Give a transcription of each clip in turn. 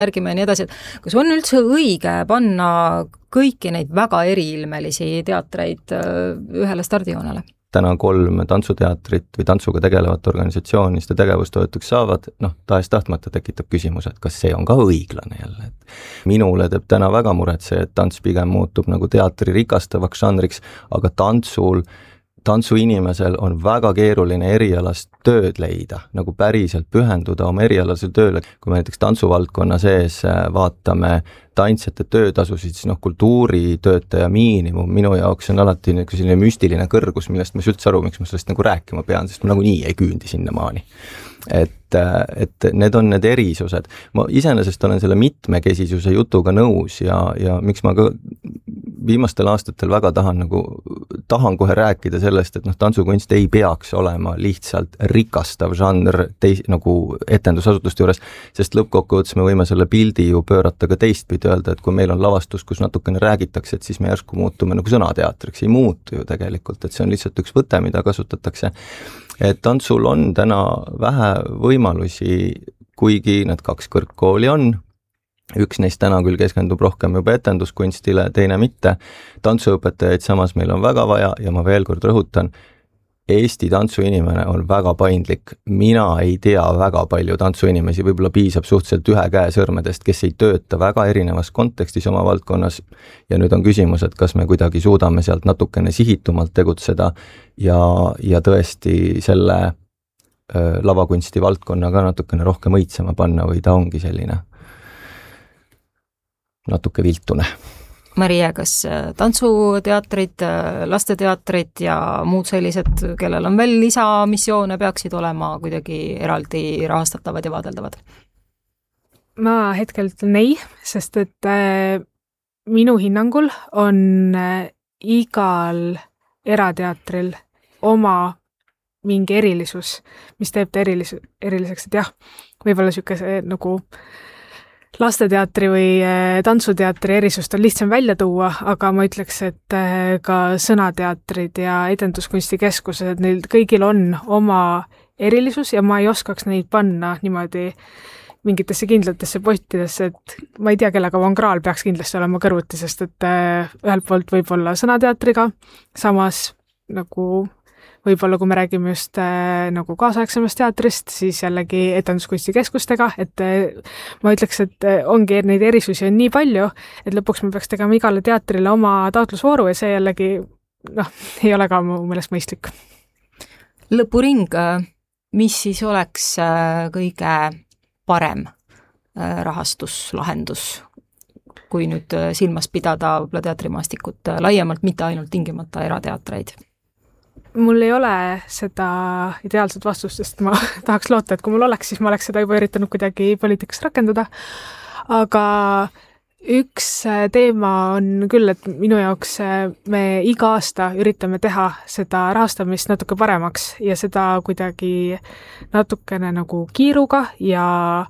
järgime ja nii edasi, et kas on üldse õige panna kõiki neid väga eriilmelisi teatreid ühele stardijoonele? Täna 3 tantsuteatrit või tantsuga tegelevat organisatsiooni, seda tegevustoetuks saavad, tahes-tahtmata tekitab küsimus, et kas see on ka õiglane jälle. Minule teeb täna väga muret see, et tants pigem muutub nagu teatri rikastavaks žanriks, aga tantsuinimesel on väga keeruline erialast tööd leida, nagu päriselt pühenduda oma erialasele tööle. Kui me näiteks tantsuvaldkonna sees vaatame tantsijate töötasusid, siis kultuuritöötaja miinimum minu jaoks on alati selline müstiline kõrgus, millest ma üldse aru, miks ma sellest nagu rääkima pean, sest ma nagunii ei küündi sinnamaani. Et need on need erisused. Ma iseenesest olen selle mitmekesisuse jutuga nõus ja miks ma ka viimastel aastatel väga tahan kohe rääkida sellest, et tantsukunst ei peaks olema lihtsalt rikastav žanr nagu etendusasutuste juures, sest lõppkokkuvõttes me võime selle pildi ju pöörata ka teistpidi öelda, et kui meil on lavastus, kus natukene räägitakse, et siis me järsku muutume nagu sõnateatriks, ei muutu ju tegelikult, et see on lihtsalt üks võte, mida kasutatakse. Et tantsul on täna vähe võimalusi, kuigi need 2 kõrgkooli on. Üks neist täna küll keskendub rohkem juba etenduskunstile, teine mitte. Tantsuõpetajaid samas meil on väga vaja ja ma veel kord rõhutan, Eesti tantsuinimene on väga paindlik. Mina ei tea väga palju tantsuinimesi, võib-olla piisab suhteliselt 1 käe sõrmedest, kes ei tööta väga erinevas kontekstis oma valdkonnas. Ja nüüd on küsimus, et kas me kuidagi suudame sealt natukene sihitumalt tegutseda ja tõesti selle lavakunsti valdkonna ka natukene rohkem õitsema panna või ta ongi selline natuke viltune. Maria, kas tantsuteatrid, lasteteatrid ja muud sellised, kellel on veel lisamissioone, peaksid olema kuidagi eraldi rahastatavad ja vaadeldavad? Ma hetkel ütlen ei, sest et minu hinnangul on igal erateatril oma mingi erilisus, mis teeb ta eriliseks, et jah, võib-olla niisugune nagu lasteteatri või tantsuteatri erisust on lihtsam välja tuua, aga ma ütleks, et ka sõnateatrid ja etenduskunstikeskused, neil kõigil on oma erilisus ja ma ei oskaks neid panna niimoodi mingitesse kindlatesse pottidesse, et ma ei tea, kellega Van Graal peaks kindlasti olema kõrvuti, sest et ühelt poolt võib olla sõnateatriga, samas nagu võib-olla kui me räägime just nagu kaasaegsemast teatrist, siis jällegi etenduskunstikeskustega, et ma ütleks, et ongi neid erisusi on nii palju, et lõpuks me peaks tegema igale teatrile oma taotlusvooru ja see jällegi ei ole ka mu meelest mõistlik. Lõpuring, mis siis oleks kõige parem rahastuslahendus, kui nüüd silmas pidada võib-olla teatrimaastikut laiemalt, mitte ainult tingimata erateatreid? Mul ei ole seda ideaalset vastust, sest ma tahaks loota, et kui mul oleks, siis ma oleks seda juba üritanud kuidagi poliitikas rakendada. Aga üks teema on küll, et minu jaoks me iga aasta üritame teha seda rahastamist natuke paremaks ja seda kuidagi natukene nagu kiiruga ja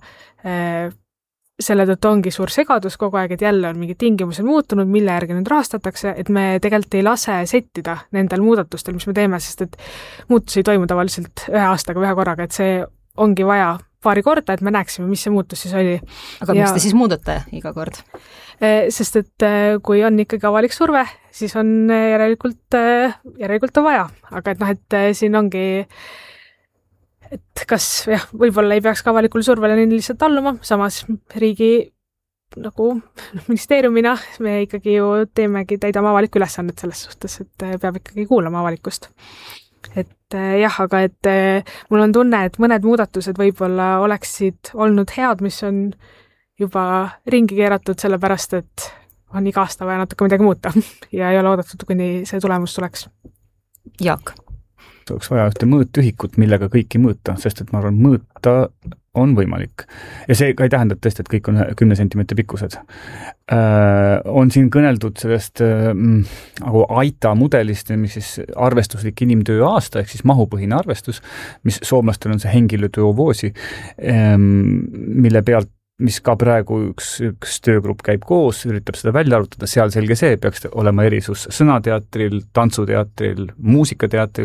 selle tõttu ongi suur segadus kogu aeg, et jälle on mingid tingimused muutunud, mille järgi nüüd rahastatakse, et me tegelikult ei lase settida nendel muudatustel, mis me teeme, sest et muutusi ei toimu tavaliselt 1 aastaga, 1 korraga, et see ongi vaja paari korda, et me näeksime, mis see muutus siis oli. Aga miks te siis muudate iga kord? Sest et kui on ikkagi avalik surve, siis on järelikult on vaja, aga et siin ongi et kas võib-olla ei peaks ka avalikule survele nii lihtsalt alluma, samas riigi nagu ministeeriumina me ikkagi ju täidame avalikku ülesannet selles suhtes, et peab ikkagi kuulama avalikkust. Et aga et mul on tunne, et mõned muudatused võib-olla oleksid olnud head, mis on juba ringi keeratud sellepärast, et on iga aasta vaja natuke midagi muuta ja ei ole oodatud, kuni see tulemus tuleks. Jaak? Oleks vaja ühte mõõtühikut, millega kõiki mõõta, sest et ma arvan, mõõta on võimalik. Ja see ka ei tähenda tõesti, et kõik on 10 sentimeetri pikkused. On siin kõneldud sellest nagu AITA mudelist, mis siis arvestuslik inimtöö aasta, ehk siis mahupõhine arvestus, mis soomlastel on see henkilötyövuosi, mille pealt mis ka praegu üks töögrupp käib koos, üritab seda välja arutada, seal selge see, peaks olema erisus sõnateatril, tantsuteatril, muusikateatril,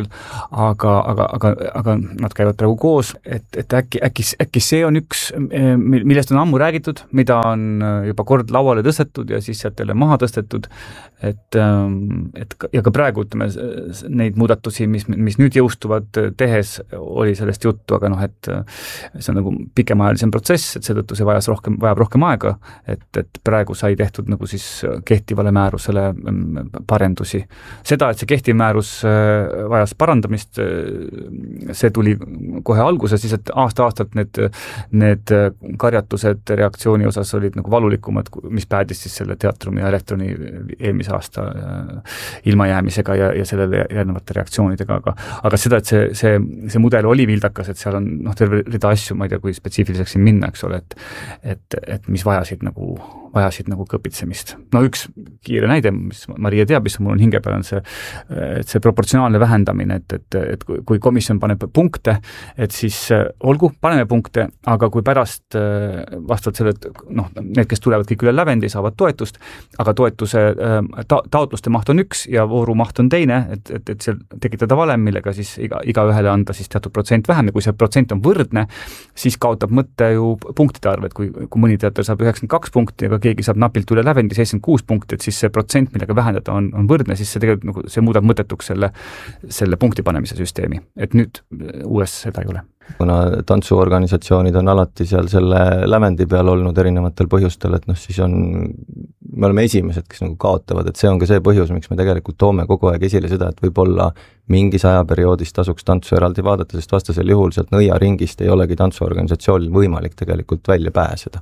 aga nad käivad praegu koos, et äkki see on üks, millest on ammu räägitud, mida on juba kord lauale tõstetud ja siis sealt jälle maha tõstetud, et ja ka praegu, ütleme, neid muudatusi, mis nüüd jõustuvad tehes, oli sellest juttu, aga et see on nagu pikemaajalisem protsess, et seetõttu see vajab rohkem aega, et praegu sai tehtud nagu siis kehtivale määrusele parendusi. Seda, et see kehtiv määrus vajas parandamist, see tuli kohe alguses, siis et aasta-aastalt need karjatused reaktsiooni osas olid nagu valulikumad, mis päädis siis selle Teatrumi ja Elektroni eelmise aasta ilmajäämisega ja sellele järgnevate reaktsioonidega, aga seda, et see mudel oli vildakas, et seal on terve rida asju, ma ei tea, kui spetsiifiliseks siin minna, eks ole, et mis vajasid nagu kõpitsemist. Üks kiire näide, mis Maria teab, mis mul on hinge peal, on see proportsionaalne vähendamine, et kui komisjon paneb punkte, et siis olgu, paneme punkte, aga kui pärast vastavalt selle, need, kes tulevad kõik üle lävendi, saavad toetust, aga toetuse taotluste maht on üks ja vooru maht on teine, et seal tekitada valem, millega siis igaühele anda siis teatud protsent vähem ja kui see protsent on võrdne, siis kaotab mõtte ju punktide arv, et kui mõni teater saab 92 punkti, aga keegi saab napilt üle lävendi 76 punkti, et siis see protsent, millega vähendada on võrdne, siis see tegelikult see muudab mõttetuks selle punkti panemise süsteemi. Et nüüd uues seda ei ole. Kuna tantsuorganisatsioonid on alati seal selle lävendi peal olnud erinevatel põhjustel, et siis me oleme esimesed, kes nagu kaotavad, et see on ka see põhjus, miks me tegelikult toome kogu aeg esile seda, et võib-olla mingis ajaperioodis tasuks tantsu eraldi vaadata, sest vastasel juhul sealt nõiaringist ei olegi tantsuorganisatsioonil võimalik tegelikult välja pääseda.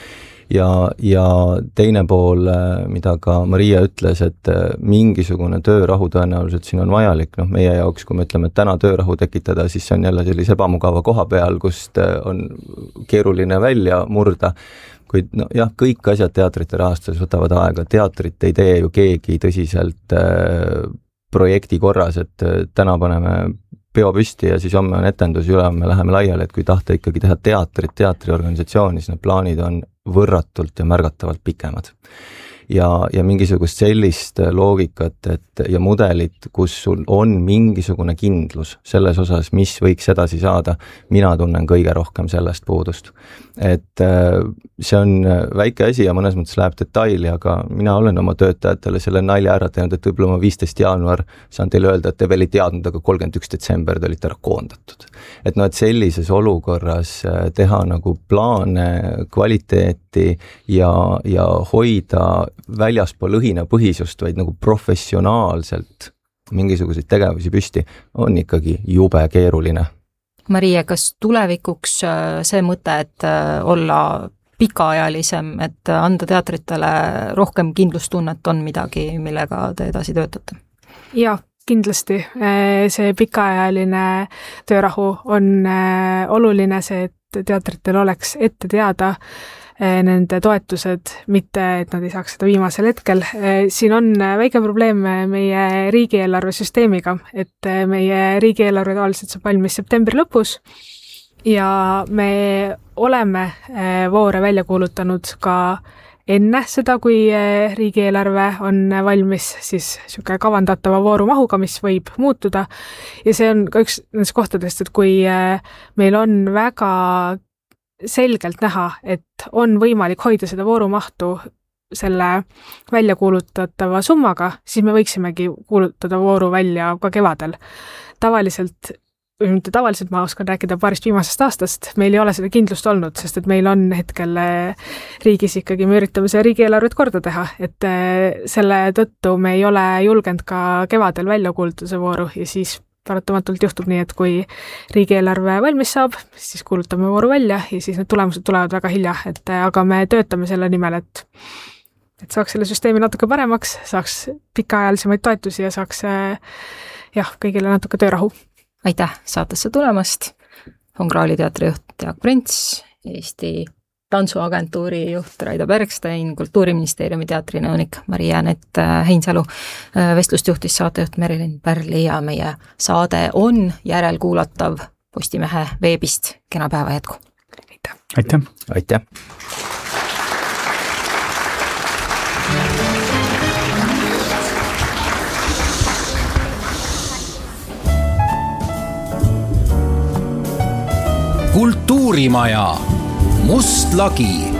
Ja teine pool, mida ka Maria ütles, et mingisugune töörahu tõenäoliselt siin on vajalik, meie jaoks, kui me ütleme, et täna töörahu tekitada, siis see on jälle sellise ebamugava koha peal, kust on keeruline välja murda, kuid kõik asjad teatrite rahastuses võtavad aega, teatrit ei tee ju keegi tõsiselt projekti korras, et täna paneme peo püsti ja siis homme on etendus ja ülehomme läheme laiali, et kui tahta ikkagi teha teatriorganisatsiooni, siis need plaanid on võrratult ja märgatavalt pikemad. Ja mingisugust sellist loogikat ja mudelit, kus sul on mingisugune kindlus selles osas, mis võiks edasi saada, mina tunnen kõige rohkem sellest puudust. Et see on väike asi ja mõnes mõttes läheb detaili, aga mina olen oma töötajatele selle nalja ära teinud, et võib-olla ma 15. jaanuar saan teile öelda, et te veel ei teadnud, aga 31. detsember te olite ära koondatud. Et sellises olukorras teha nagu plaane, kvaliteeti ja hoida väljaspool õhinapõhisust, vaid nagu professionaalselt mingisuguseid tegevusi püsti, on ikkagi jube keeruline. Maria, kas tulevikuks see mõte, et olla pikaajalisem, et anda teatritele rohkem kindlustunnet on midagi, millega te edasi töötate? Jah, kindlasti. See pikaajaline töörahu on oluline, see, et teatritel oleks ette teada nende toetused, mitte et nad ei saaks seda viimasel hetkel. Siin on väike probleem meie riigieelarve süsteemiga, et meie riigieelarve tavaliselt saab valmis septembri lõpus ja me oleme voore välja kuulutanud ka enne seda, kui riigieelarve on valmis, siis niisugune kavandatava vooru mahuga, mis võib muutuda. Ja see on ka üks nendest kohtadest, et kui meil on väga selgelt näha, et on võimalik hoida seda voorumahtu selle välja kuulutatava summaga, siis me võiksimegi kuulutada vooru välja ka kevadel. Tavaliselt, või mitte tavaliselt, ma oskan rääkida paarist viimasest aastast, meil ei ole seda kindlust olnud, sest et meil on hetkel riigis ikkagi, me üritame see riigieelarvet korda teha, et selle tõttu me ei ole julgenud ka kevadel välja kuulutada see vooru ja siis paratamatult juhtub nii, et kui riigieelarve valmis saab, siis kuulutame vooru välja ja siis need tulemused tulevad väga hilja, aga me töötame selle nimel, et saaks selle süsteemi natuke paremaks, saaks pikaajalisemaid toetusi ja saaks kõigile natuke töörahu. Aitäh saatesse tulemast! Hongraali teatri juht Jaak Prints, Eesti tantsuagentuuri juht Raido Bergstein, Kultuuriministeeriumi teatrinõunik Mari-Jaanet Heinsalu, vestlust juhtis saatejuht Merilin Pärli ja meie saade on järelkuulatav Postimehe veebist. Kena päeva jätku! aitäh! aitäh! aitäh! Kultuurimaja Must lagi